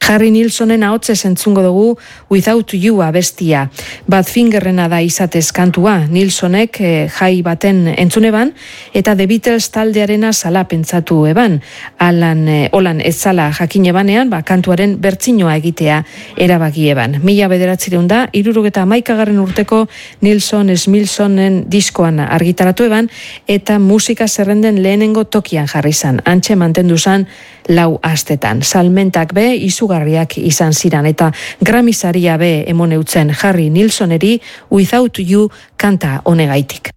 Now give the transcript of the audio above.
Harry Nilssonen ahotsez entzungo dugu Without You abestia. Badfingerrena da izatez kantua, Nilssonek jai baten entzuneban, eta The Beatles taldearena zala pentsatu eban. Holan ez zala jakin ebanean, kantuaren bertsinoa egitea erabaki eban. 1971 urteko Nilsson Smilsonen diskoan argitaratu eban, eta musika zerrenden lehenengo tokian jarri zan. Antxe mantendu zan 4 astetan. Salmentak be izugarriak izan ziran, eta Grammy saria be emon eutzen Harry Nilssoneri Without You kanta honegaitik.